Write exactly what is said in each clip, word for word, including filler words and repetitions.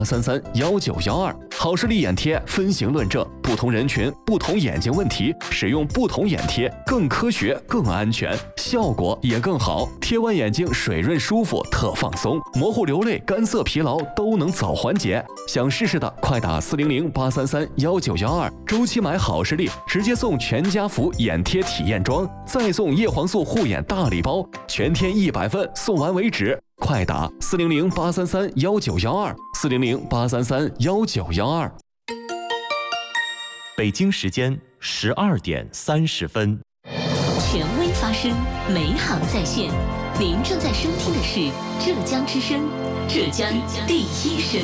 三三幺九幺二。好视力眼贴分型论证，不同人群、不同眼睛问题，使用不同眼贴更科学、更安全，效果也更好。贴完眼睛水润舒服，特放松，模糊流泪、干涩疲劳都能早缓解。想试试的，快打四零零八三三幺九幺二。周期买好视力，直接送全家福眼贴体验装，再送叶黄素护眼大礼包，全天一百份，送完为止。快打四零零八三三幺九幺二，四零零八三三幺九幺二。 北京时间十二点三十分。 权威发声，美好在线。您正在收听的是浙江之声，浙江第一声。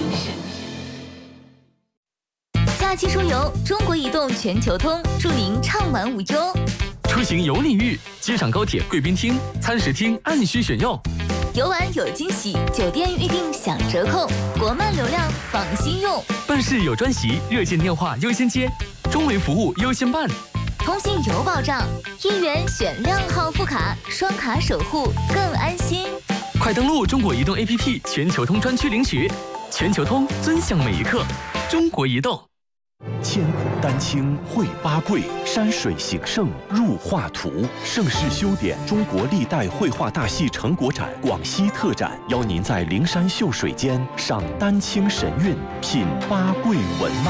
假期出游，中国移动全球通，祝您畅玩无忧。 出行有礼遇，机场高铁贵宾厅、餐食厅按需选用。 游玩有惊喜，酒店预订享折扣，国漫流量放心用。 办事有专席，热线电话优先接，中维服务优先办。 通信有保障，一元选靓号副卡，双卡守护更安心。 快登录中国移动 A P P 全球通专区领取，全球通尊享每一刻。中国移动。 千古丹青绘八桂，山水形胜入画图。盛世修典中国历代绘画大戏成果展广西特展，邀您在灵山秀水间赏丹青神韵，品八桂文脉。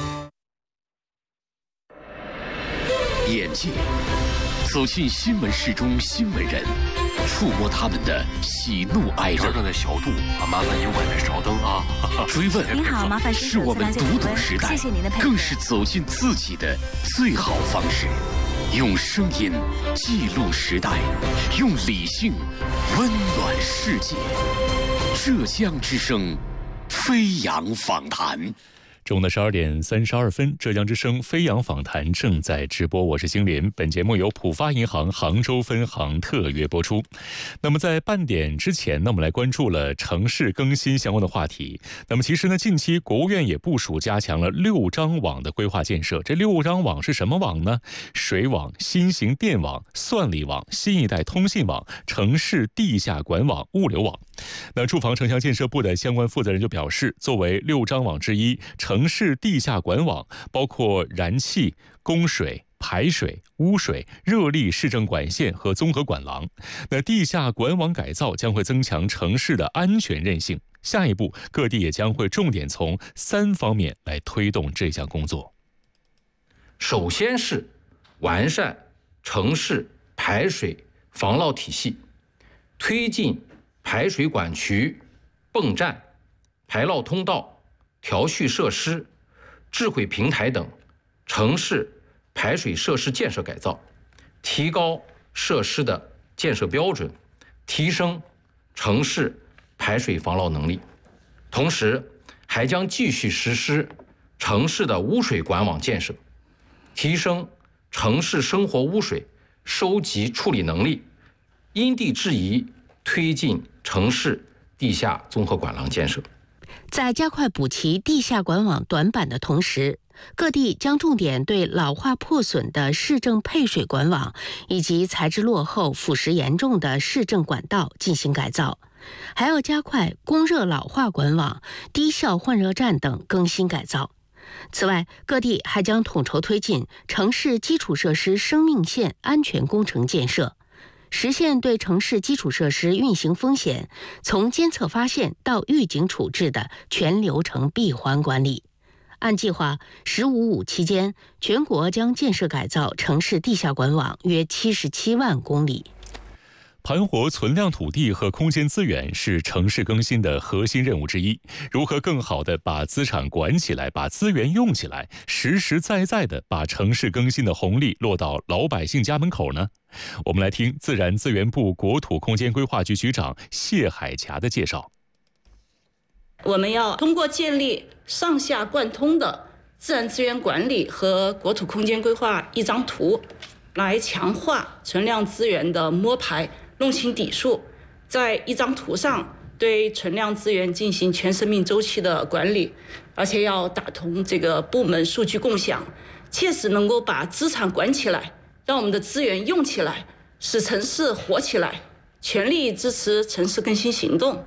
眼界走进新闻室中新闻人，触摸他们的喜怒哀乐。 刚才小度啊，麻烦您外面稍等啊。 追问您好，麻烦是我们读懂时代， 谢谢您的配合， 更是走进自己的最好方式。用声音记录时代，用理性温暖世界。浙江之声，飞扬访谈。 中午的十二点三十二分，浙江之声飞扬访谈正在直播，我是星林。本节目由浦发银行杭州分行特约播出。那么在半点之前呢，我们来关注了城市更新相关的话题。那么其实呢，近期国务院也部署加强了六张网的规划建设。这六张网是什么网呢？水网、新型电网、算力网、新一代通信网、城市地下管网、物流网。那住房城乡建设部的相关负责人就表示，作为六张网之一，城市地下管网包括燃气、供水、排水、污水、热力市政管线和综合管廊。那地下管网改造将会增强城市的安全韧性。下一步，各地也将会重点从三方面来推动这项工作。 首先是完善城市排水防涝体系，推进排水管渠、泵站、排涝通道、调蓄设施、智慧平台等城市排水设施建设改造，提高设施的建设标准，提升城市排水防涝能力。同时，还将继续实施城市的污水管网建设，提升城市生活污水收集处理能力，因地制宜推进城市地下综合管廊建设。 在加快补齐地下管网短板的同时，各地将重点对老化破损的市政配水管网以及材质落后、腐蚀严重的市政管道进行改造，还要加快供热老化管网、低效换热站等更新改造。此外，各地还将统筹推进城市基础设施生命线安全工程建设，实现对城市基础设施运行风险从监测发现到预警处置的全流程闭环管理。按计划，十五五期间，全国将建设改造城市地下管网约七十七万公里。 盘活存量土地和空间资源是城市更新的核心任务之一。如何更好地把资产管起来，把资源用起来，实实在在地把城市更新的红利落到老百姓家门口呢？我们来听自然资源部国土空间规划局局长谢海霞的介绍。 我们要通过建立上下贯通的自然资源管理和国土空间规划一张图，来强化存量资源的摸排、弄清底数，在一张图上对存量资源进行全生命周期的管理，而且要打通这个部门数据共享，切实能够把资产管起来，让我们的资源用起来，使城市活起来，全力支持城市更新行动。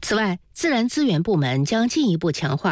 此外，自然资源部门将进一步强化